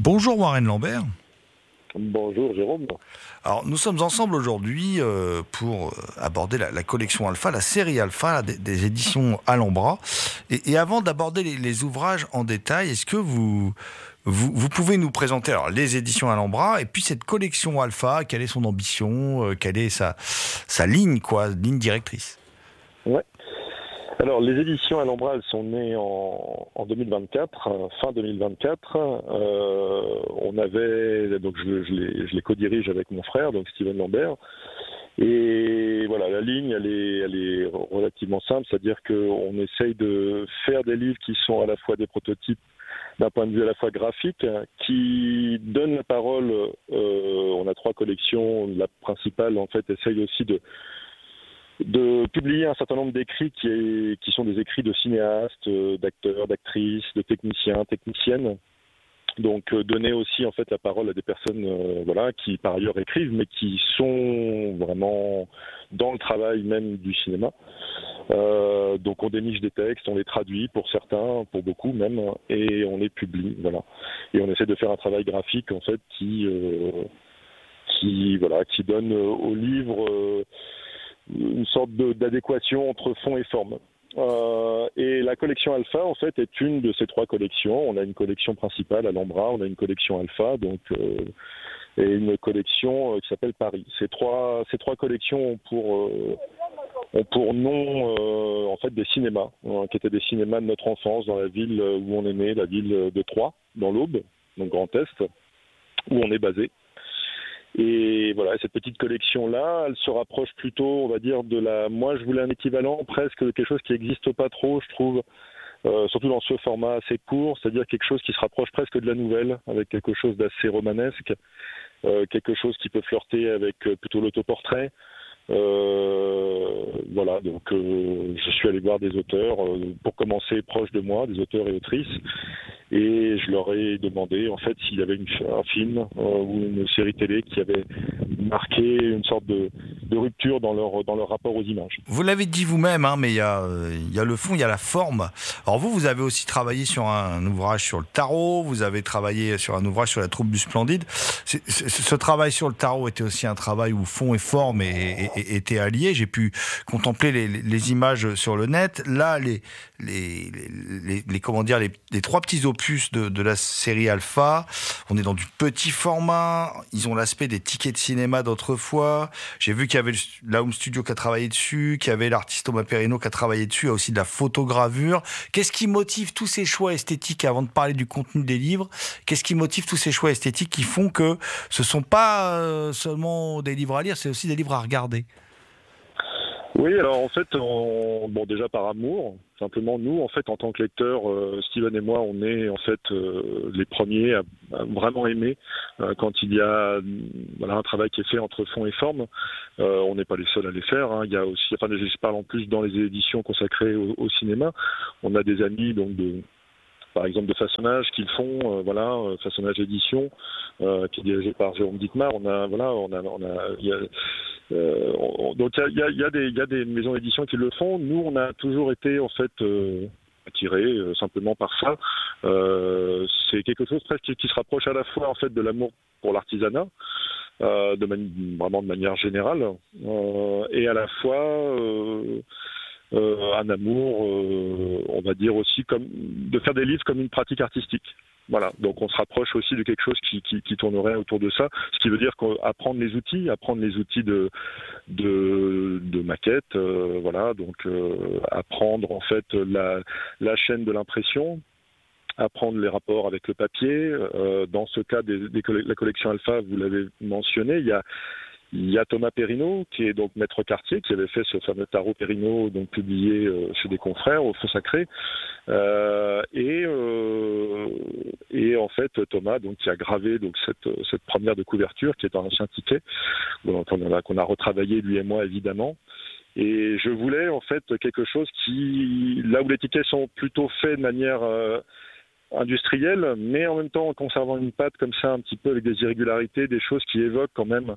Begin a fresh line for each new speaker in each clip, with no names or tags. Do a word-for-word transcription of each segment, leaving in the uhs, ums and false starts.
Bonjour Warren Lambert.
Bonjour Jérôme.
Alors nous sommes ensemble aujourd'hui euh, pour aborder la, la collection Alpha, la série Alpha des, des éditions Alhambra. Et, et avant d'aborder les, les ouvrages en détail, est-ce que vous, vous, vous pouvez nous présenter alors, les éditions Alhambra et puis cette collection Alpha, quelle est son ambition, euh, quelle est sa, sa ligne, quoi, ligne directrice?
Ouais. Alors, les éditions Alhambra, elles sont nées en, en deux mille vingt-quatre, fin deux mille vingt-quatre. Euh, on avait, donc je, je, les, je les co-dirige avec mon frère, donc Steven Lambert. Et voilà, la ligne, elle est, elle est relativement simple, c'est-à-dire qu'on essaye de faire des livres qui sont à la fois des prototypes d'un point de vue à la fois graphique, qui donnent la parole. Euh, on a trois collections. La principale, en fait, essaye aussi de de publier un certain nombre d'écrits qui, est, qui sont des écrits de cinéastes, d'acteurs, d'actrices, de techniciens, techniciennes. Donc euh, donner aussi en fait la parole à des personnes euh, voilà, qui par ailleurs écrivent, mais qui sont vraiment dans le travail même du cinéma. Euh, donc on déniche des textes, on les traduit pour certains, pour beaucoup même, et on les publie. Voilà. Et on essaie de faire un travail graphique en fait qui, euh, qui, voilà, qui donne au livre euh, une sorte de, d'adéquation entre fond et forme. Euh, et la collection Alpha, en fait, est une de ces trois collections. On a une collection principale Alhambra, on a une collection Alpha, donc, euh, et une collection euh, qui s'appelle Paris. Ces trois, ces trois collections ont pour, euh, ont pour nom, euh, en fait, des cinémas, hein, qui étaient des cinémas de notre enfance dans la ville où on est né, la ville de Troyes, dans l'Aube, donc Grand Est, où on est basé. Et voilà, cette petite collection-là, elle se rapproche plutôt, on va dire, de la... Moi, je voulais un équivalent, presque de quelque chose qui n'existe pas trop, je trouve, euh, surtout dans ce format assez court, c'est-à-dire quelque chose qui se rapproche presque de la nouvelle, avec quelque chose d'assez romanesque, euh, quelque chose qui peut flirter avec euh, plutôt l'autoportrait. Euh, voilà, donc euh, je suis allé voir des auteurs, euh, pour commencer proches de moi, des auteurs et autrices, et je leur ai demandé en fait s'il y avait une, un film euh, ou une série télé qui avait marqué une sorte de, de rupture dans leur, dans leur rapport aux images.
Vous l'avez dit vous-même, hein, mais il y a, euh, il y a le fond, il y a la forme. Alors vous, vous avez aussi travaillé sur un, un ouvrage sur le tarot, vous avez travaillé sur un ouvrage sur la troupe du Splendide. C'est, c'est, ce travail sur le tarot était aussi un travail où fond et forme et, et, et, étaient alliés. J'ai pu contempler les, les images sur le net. Là, les, les, les, les, comment dire, les, les trois petits opus de, de la série Alpha, on est dans du petit format. Ils ont l'aspect des tickets de cinéma d'autrefois. J'ai vu qu'il y avait la Home Studio qui a travaillé dessus, qu'il y avait l'artiste Thomas Perrino qui a travaillé dessus, il y a aussi de la photogravure. Qu'est-ce qui motive tous ces choix esthétiques, avant de parler du contenu des livres, qu'est-ce qui motive tous ces choix esthétiques qui font que ce ne sont pas euh, seulement des livres à lire, c'est aussi des livres à regarder?
Oui, alors en fait, on, bon déjà par amour, simplement nous, en fait, en tant que lecteurs, euh, Steven et moi, on est en fait euh, les premiers à, à vraiment aimer euh, quand il y a voilà un travail qui est fait entre fond et forme. Euh, on n'est pas les seuls à les faire. Hein. Il y a aussi, enfin, je parle en plus dans les éditions consacrées au, au cinéma. On a des amis donc de par exemple de Façonnage qu'ils font, euh, voilà, euh, Façonnage édition, euh, qui est dirigé par Jérôme Dittmar. On a, voilà, on a, on a, il y a, euh, on, donc il y a, il y a des, il y a des maisons d'édition qui le font. Nous, on a toujours été en fait euh, attirés euh, simplement par ça. Euh, c'est quelque chose presque qui, qui se rapproche à la fois en fait de l'amour pour l'artisanat, euh, de mani- vraiment de manière générale, euh, et à la fois euh, Euh, un amour, euh, on va dire aussi comme de faire des livres comme une pratique artistique. Voilà, donc on se rapproche aussi de quelque chose qui, qui, qui tournerait autour de ça, ce qui veut dire qu'apprendre les outils, apprendre les outils de de, de maquette, euh, voilà, donc euh, apprendre en fait la, la chaîne de l'impression, apprendre les rapports avec le papier. Euh, dans ce cas des, des coll- la collection Alpha, vous l'avez mentionné, il y a Il y a Thomas Perrino, qui est donc maître Cartier, qui avait fait ce fameux tarot Perrino, donc publié euh, chez des confrères au Faux Sacré. Euh, et, euh, et en fait, Thomas, donc, qui a gravé donc cette, cette première de couverture, qui est un ancien ticket, donc, qu'on a, qu'on a retravaillé lui et moi évidemment. Et je voulais en fait quelque chose qui, là où les tickets sont plutôt faits de manière euh, industrielle, mais en même temps en conservant une patte comme ça, un petit peu avec des irrégularités, des choses qui évoquent quand même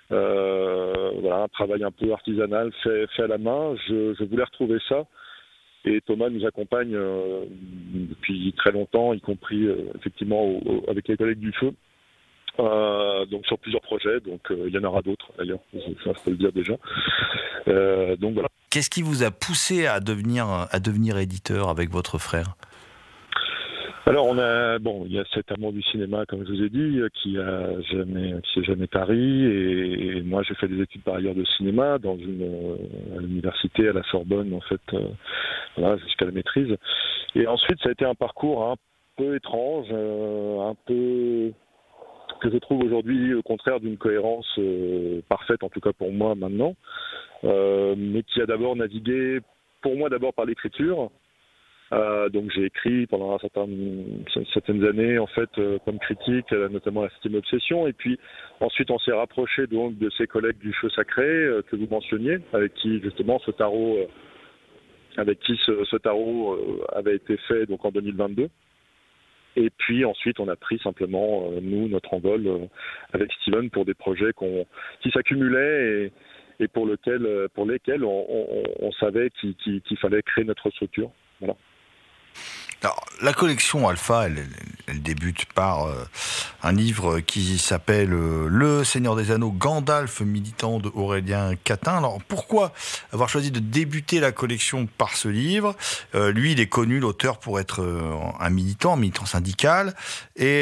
Euh, voilà, un travail un peu artisanal fait, fait à la main. Je, je voulais retrouver ça Et Thomas nous accompagne euh, depuis très longtemps, y compris euh, effectivement au, au, avec les collègues du Feu. Euh, donc sur plusieurs projets, donc euh, il y en aura d'autres d'ailleurs, ça je peux le dire déjà. Euh, donc voilà.
Qu'est-ce qui vous a poussé à devenir à devenir éditeur avec votre frère ?
Alors on a bon, il y a cet amour du cinéma comme je vous ai dit qui a jamais qui s'est jamais tari et, et moi j'ai fait des études par ailleurs de cinéma dans une euh, à l'université à la Sorbonne en fait euh, voilà jusqu'à la maîtrise et ensuite ça a été un parcours un peu étrange euh, un peu que je trouve aujourd'hui au contraire d'une cohérence euh, parfaite, en tout cas pour moi maintenant, euh, mais qui a d'abord navigué, pour moi d'abord par l'écriture. Euh, donc j'ai écrit pendant un certain, certaines années en fait euh, comme critique, notamment la septième obsession, et puis ensuite on s'est rapproché donc de ces collègues du Feu Sacré euh, que vous mentionniez, avec qui justement ce tarot, euh, avec qui ce, ce tarot euh, avait été fait donc en deux mille vingt-deux. Et puis ensuite, on a pris simplement, euh, nous, notre envol euh, avec Steven pour des projets qu'on, qui s'accumulaient et, et pour, lequel, pour lesquels on, on, on savait qu'il, qu'il, qu'il fallait créer notre structure. Voilà.
Alors, la collection Alpha, elle, elle, elle débute par euh, un livre qui s'appelle euh, Le Seigneur des Anneaux, Gandalf, militant de Aurélien Catin. Alors, pourquoi avoir choisi de débuter la collection par ce livre ? euh, Lui, il est connu, l'auteur, pour être euh, un militant, un militant syndical. Et,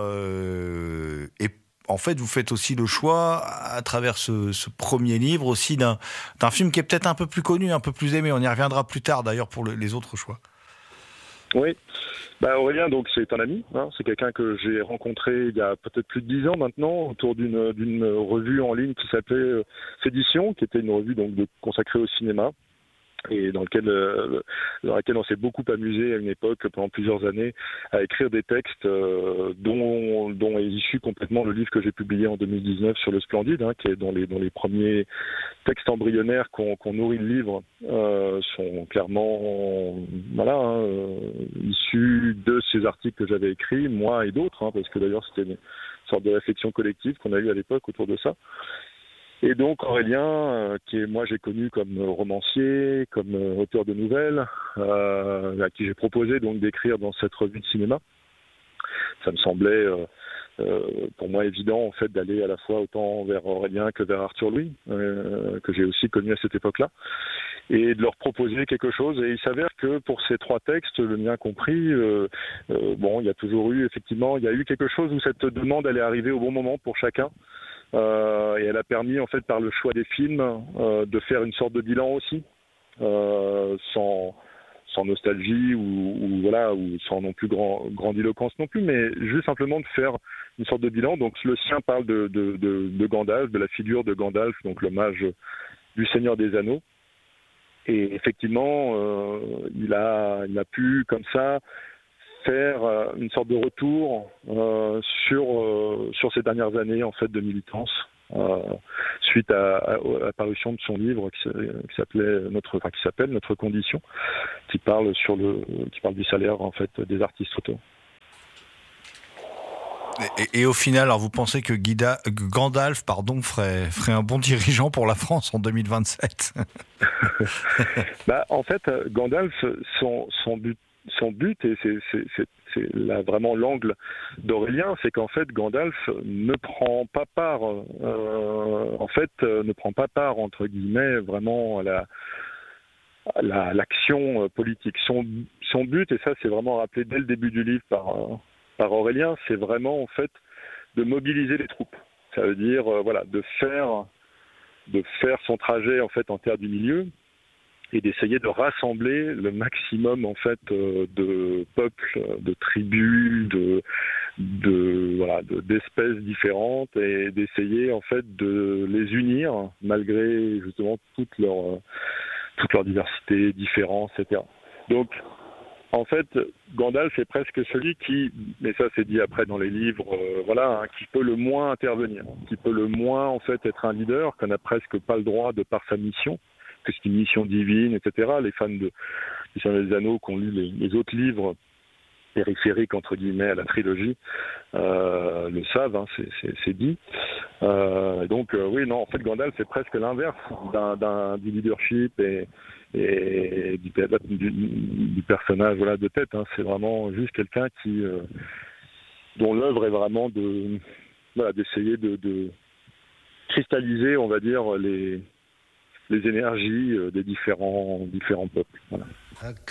euh, et en fait, vous faites aussi le choix, à travers ce, ce premier livre, aussi d'un, d'un film qui est peut-être un peu plus connu, un peu plus aimé. On y reviendra plus tard, d'ailleurs, pour le, les autres choix.
Oui, bah Aurélien, donc c'est un ami, hein, c'est quelqu'un que j'ai rencontré il y a peut-être plus de dix ans maintenant, autour d'une, d'une revue en ligne qui s'appelait euh, Fédition, qui était une revue donc de, consacrée au cinéma. Et dans, lequel, euh, dans laquelle on s'est beaucoup amusé à une époque, pendant plusieurs années, à écrire des textes euh, dont, dont est issu complètement le livre que j'ai publié en deux mille dix-neuf sur le Splendide, hein, qui est dans les, dans les premiers textes embryonnaires qu'on, qu'on nourrit le livre, euh, sont clairement voilà, hein, euh, issus de ces articles que j'avais écrits, moi et d'autres, hein, parce que d'ailleurs c'était une sorte de réflexion collective qu'on a eue à l'époque autour de ça. Et donc Aurélien, euh, qui est, moi j'ai connu comme romancier, comme euh, auteur de nouvelles, euh, à qui j'ai proposé donc d'écrire dans cette revue de cinéma. Ça me semblait euh, euh, pour moi évident en fait d'aller à la fois autant vers Aurélien que vers Arthur Louis, euh, que j'ai aussi connu à cette époque-là, et de leur proposer quelque chose. Et il s'avère que pour ces trois textes, le mien compris, euh, euh, bon, il y a toujours eu effectivement, il y a eu quelque chose où cette demande allait arriver au bon moment pour chacun. Euh, et elle a permis en fait par le choix des films euh, de faire une sorte de bilan aussi, euh, sans sans nostalgie ou, ou voilà ou sans non plus grand, grandiloquence non plus, mais juste simplement de faire une sorte de bilan. Donc le sien parle de, de, de, de Gandalf, de la figure de Gandalf, donc le mage du Seigneur des Anneaux. Et effectivement, euh, il a il a pu comme ça faire euh, une sorte de retour euh, sur euh, sur ces dernières années en fait de militance euh, suite à, à, à la parution de son livre qui, qui s'appelait notre enfin, qui s'appelle Notre Condition, qui parle sur le qui parle du salaire en fait des artistes auteurs.
Et, et au final, alors vous pensez que Guida, Gandalf pardon, ferait, ferait un bon dirigeant pour la France en deux mille vingt-sept?
Bah, en fait, Gandalf, son, son but Son but, et c'est, c'est, c'est, c'est là vraiment l'angle d'Aurélien, c'est qu'en fait Gandalf ne prend pas part, euh, en fait, euh, ne prend pas part entre guillemets vraiment à la, à la à l'action politique. Son, son but, et ça c'est vraiment rappelé dès le début du livre par, par Aurélien, c'est vraiment en fait de mobiliser les troupes. Ça veut dire euh, voilà de faire, de faire son trajet en fait en terre du milieu, et d'essayer de rassembler le maximum en fait euh, de peuples, de tribus, de, de voilà, de, d'espèces différentes, et d'essayer en fait de les unir malgré justement toute leur toute leur diversité, différence, et cetera. Donc en fait, Gandalf est presque celui qui, mais ça c'est dit après dans les livres, euh, voilà, hein, qui peut le moins intervenir, qui peut le moins en fait être un leader, qu'on n'a presque pas le droit de par sa mission, que c'est une mission divine, et cetera. Les fans de du Seigneur des Anneaux qui ont lu les, les autres livres périphériques entre guillemets à la trilogie euh, le savent, hein, c'est, c'est, c'est dit. Euh, donc euh, oui, non, en fait Gandalf c'est presque l'inverse d'un, d'un du leadership et, et du, du, du personnage voilà, de tête. Hein. C'est vraiment juste quelqu'un qui, euh, dont l'œuvre est vraiment de, voilà, d'essayer de, de cristalliser, on va dire, les, les énergies des différents, différents peuples. Voilà.